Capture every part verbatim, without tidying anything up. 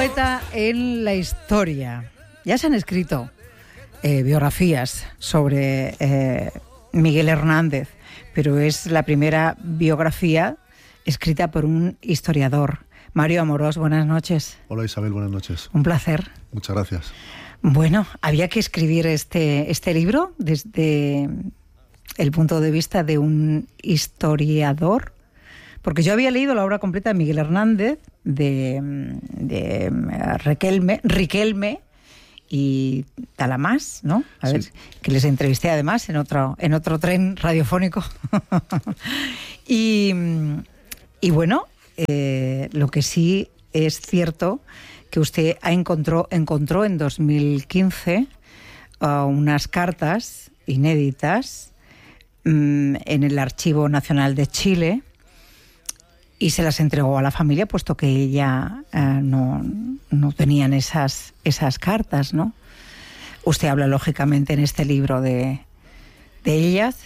poeta en la historia. Ya se han escrito eh, biografías sobre eh, Miguel Hernández, pero es la primera biografía escrita por un historiador. Mario Amorós, buenas noches. Hola Isabel, buenas noches. Un placer. Muchas gracias. Bueno, había que escribir este, este libro desde el punto de vista de un historiador, porque yo había leído la obra completa de Miguel Hernández, de, de Riquelme, Riquelme y Talamás, ¿no? A ver, sí. Que les entrevisté además en otro, en otro tren radiofónico. y, y bueno, eh, lo que sí es cierto que usted encontró, encontró en dos mil quince uh, unas cartas inéditas um, en el Archivo Nacional de Chile, y se las entregó a la familia, puesto que ella uh, no, no tenían esas, esas cartas, ¿no? Usted habla, lógicamente, en este libro de, de ellas.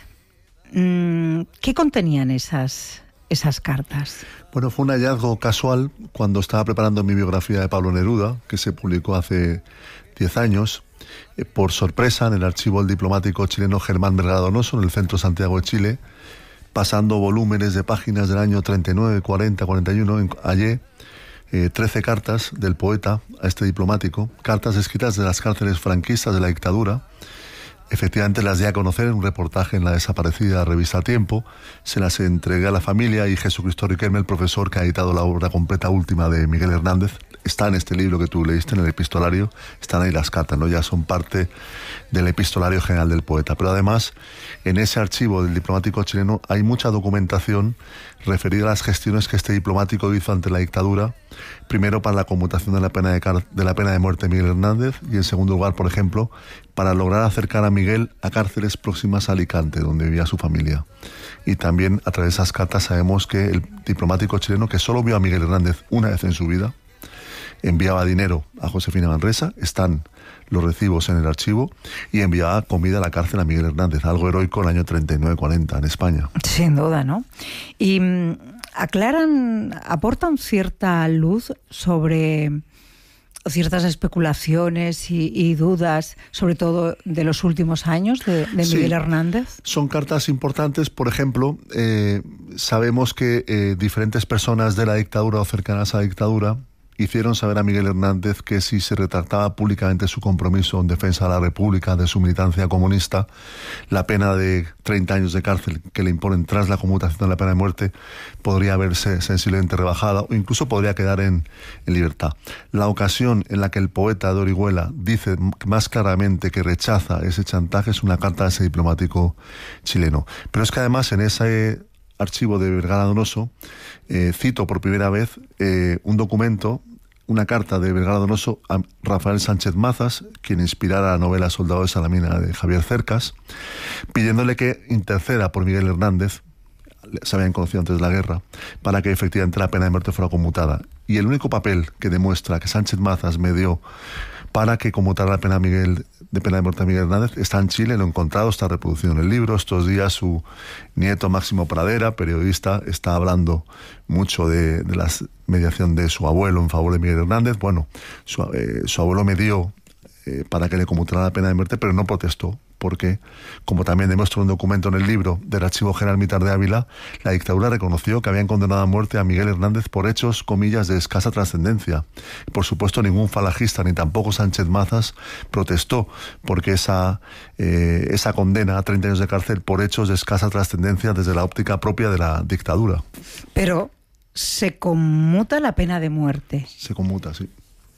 Mm, ¿Qué contenían esas, esas cartas? Bueno, fue un hallazgo casual cuando estaba preparando mi biografía de Pablo Neruda, que se publicó hace diez años. Eh, por sorpresa, en el archivo del diplomático chileno Germán Vergara Donoso, en el centro de Santiago de Chile, pasando volúmenes de páginas del año treinta y nueve, cuarenta, cuarenta y uno, hallé eh, trece cartas del poeta a este diplomático, cartas escritas de las cárceles franquistas de la dictadura. Efectivamente las di a conocer en un reportaje en la desaparecida revista Tiempo, se las entregué a la familia y Jesucristo Riquelme, el profesor que ha editado la obra completa última de Miguel Hernández, está en este libro que tú leíste, en el epistolario, están ahí las cartas, ¿no? Ya son parte del epistolario general del poeta. Pero además, en ese archivo del diplomático chileno hay mucha documentación referida a las gestiones que este diplomático hizo ante la dictadura, primero para la conmutación de la pena de, car- de la pena de muerte de Miguel Hernández, y en segundo lugar, por ejemplo, para lograr acercar a Miguel a cárceles próximas a Alicante, donde vivía su familia. Y también a través de esas cartas sabemos que el diplomático chileno, que solo vio a Miguel Hernández una vez en su vida, enviaba dinero a Josefina Manresa, están los recibos en el archivo, y enviaba comida a la cárcel a Miguel Hernández, algo heroico en el año treinta y nueve cuarenta en España. Sin duda, ¿no? Y mmm, aclaran, aportan cierta luz sobre ciertas especulaciones y, y dudas, sobre todo de los últimos años de, de Miguel sí, Hernández. Son cartas importantes. Por ejemplo, eh, sabemos que eh, diferentes personas de la dictadura o cercanas a la dictadura hicieron saber a Miguel Hernández que si se retractaba públicamente su compromiso en defensa de la República, de su militancia comunista, la pena de treinta años de cárcel que le imponen tras la conmutación de la pena de muerte podría verse sensiblemente rebajada o incluso podría quedar en, en libertad. La ocasión en la que el poeta de Orihuela dice más claramente que rechaza ese chantaje es una carta de ese diplomático chileno. Pero es que además en ese archivo de Vergara Donoso eh, cito por primera vez eh, un documento, una carta de Vergara Donoso a Rafael Sánchez Mazas, quien inspirara la novela Soldado de Salamina de Javier Cercas, pidiéndole que interceda por Miguel Hernández, se habían conocido antes de la guerra, para que efectivamente la pena de muerte fuera conmutada. Y el único papel que demuestra que Sánchez Mazas me dio para que conmutara la pena Miguel, de pena de muerte a Miguel Hernández está en Chile, lo he encontrado, está reproducido en el libro. Estos días su nieto Máximo Pradera, periodista, está hablando mucho de, de la mediación de su abuelo en favor de Miguel Hernández. Bueno, su, eh, su abuelo me dio eh, para que le conmutara la pena de muerte, pero no protestó, porque, como también demuestra un documento en el libro del Archivo General Militar de Ávila, la dictadura reconoció que habían condenado a muerte a Miguel Hernández por hechos, comillas, de escasa trascendencia. Por supuesto, ningún falangista, ni tampoco Sánchez Mazas, protestó porque esa, eh, esa condena a treinta años de cárcel por hechos de escasa trascendencia desde la óptica propia de la dictadura. Pero se conmuta la pena de muerte. Se conmuta, sí.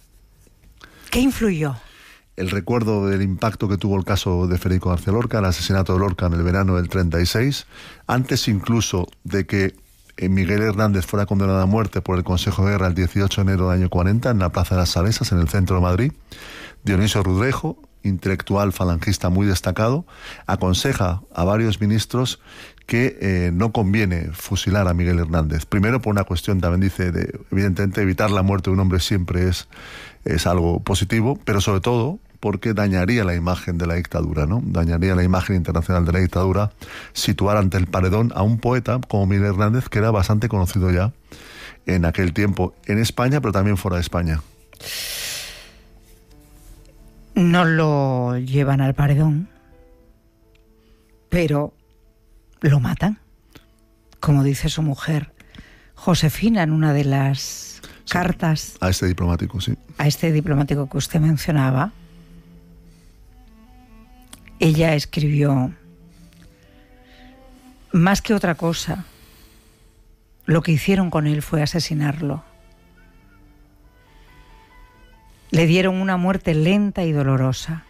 ¿Qué influyó? El recuerdo del impacto que tuvo el caso de Federico García Lorca, el asesinato de Lorca en el verano del treinta y seis, antes incluso de que Miguel Hernández fuera condenado a muerte por el Consejo de Guerra el dieciocho de enero del año cuarenta en la Plaza de las Salesas, en el centro de Madrid. Dionisio Rudrejo, intelectual falangista muy destacado, aconseja a varios ministros que eh, no conviene fusilar a Miguel Hernández. Primero por una cuestión, también dice, de, evidentemente evitar la muerte de un hombre siempre es, es algo positivo, pero sobre todo porque dañaría la imagen de la dictadura, ¿no? Dañaría la imagen internacional de la dictadura situar ante el paredón a un poeta como Miguel Hernández, que era bastante conocido ya en aquel tiempo en España, pero también fuera de España. No lo llevan al paredón, pero lo matan, como dice su mujer Josefina en una de las sí, cartas a este diplomático, sí. A este diplomático que usted mencionaba. Ella escribió: más que otra cosa, lo que hicieron con él fue asesinarlo. Le dieron una muerte lenta y dolorosa,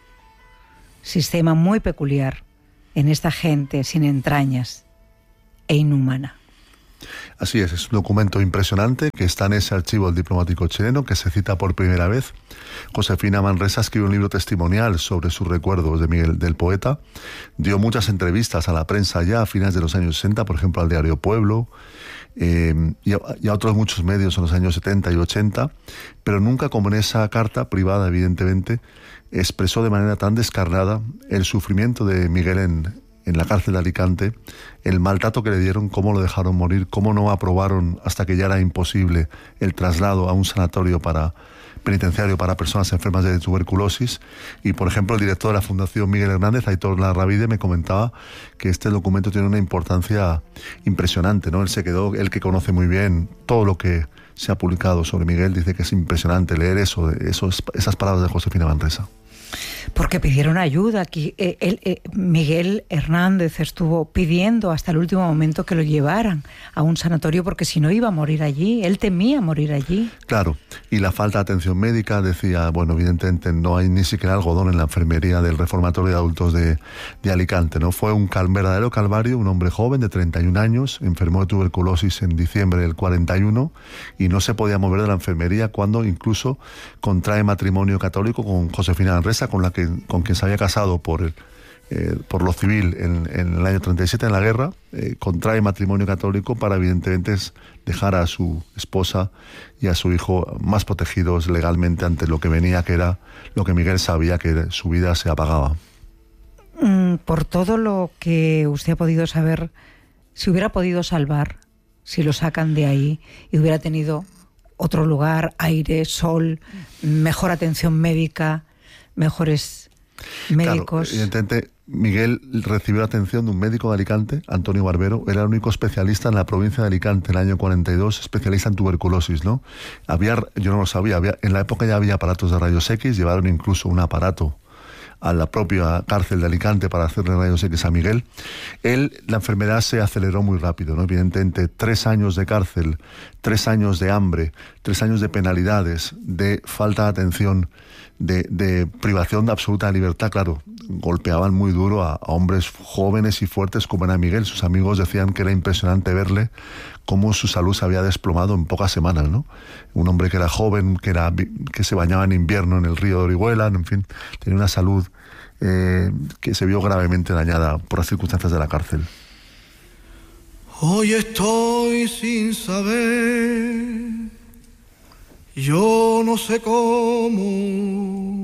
sistema muy peculiar en esta gente sin entrañas e inhumana. Así es, es un documento impresionante que está en ese archivo del diplomático chileno, que se cita por primera vez. Josefina Manresa escribió un libro testimonial sobre sus recuerdos de Miguel, del poeta. Dio muchas entrevistas a la prensa ya a finales de los años sesenta, por ejemplo al diario Pueblo, eh, y, a, y a otros muchos medios en los años setenta y ochenta, pero nunca, como en esa carta privada, evidentemente, expresó de manera tan descarnada el sufrimiento de Miguel en, en la cárcel de Alicante, el maltrato que le dieron, cómo lo dejaron morir, cómo no aprobaron hasta que ya era imposible el traslado a un sanatorio para penitenciario para personas enfermas de tuberculosis. Y, por ejemplo, el director de la Fundación Miguel Hernández, Aitor Larravide, me comentaba que este documento tiene una importancia impresionante, ¿no? Él se quedó, él que conoce muy bien todo lo que se ha publicado sobre Miguel, dice que es impresionante leer eso, esos, esas palabras de Josefina Manresa. Porque pidieron ayuda. Aquí, eh, él, eh, Miguel Hernández estuvo pidiendo hasta el último momento que lo llevaran a un sanatorio, porque si no iba a morir allí. Él temía morir allí. Claro, y la falta de atención médica, decía, bueno, evidentemente no hay ni siquiera algodón en la enfermería del reformatorio de adultos de, de Alicante, ¿no? Fue un cal, verdadero calvario. Un hombre joven de treinta y un años, enfermó de tuberculosis en diciembre del cuarenta y uno y no se podía mover de la enfermería cuando incluso contrae matrimonio católico con Josefina Manresa, con la que con quien se había casado por el, eh, por lo civil en, en el año treinta y siete en la guerra. Eh, contrae matrimonio católico para evidentemente dejar a su esposa y a su hijo más protegidos legalmente ante lo que venía, que era lo que Miguel sabía, que su vida se apagaba. Mm, por todo lo que usted ha podido saber, si hubiera podido salvar, si lo sacan de ahí y hubiera tenido otro lugar, aire, sol, mejor atención médica, mejores médicos. Claro, evidentemente Miguel recibió la atención de un médico de Alicante, Antonio Barbero. Era el único especialista en la provincia de Alicante en el año cuarenta y dos, especialista en tuberculosis, ¿no? Había, yo no lo sabía, había, en la época ya había aparatos de rayos X, llevaron incluso un aparato a la propia cárcel de Alicante para hacerle rayos X a Miguel. Él, la enfermedad se aceleró muy rápido, ¿no? Evidentemente, tres años de cárcel, tres años de hambre, tres años de penalidades, de falta de atención, de, de privación de absoluta libertad, claro, golpeaban muy duro a, a hombres jóvenes y fuertes como era Miguel. Sus amigos decían que era impresionante verle cómo su salud se había desplomado en pocas semanas, ¿no? Un hombre que era joven, que, era, que se bañaba en invierno en el río de Orihuela, en fin, tenía una salud eh, que se vio gravemente dañada por las circunstancias de la cárcel. Hoy estoy sin saber, yo no sé cómo,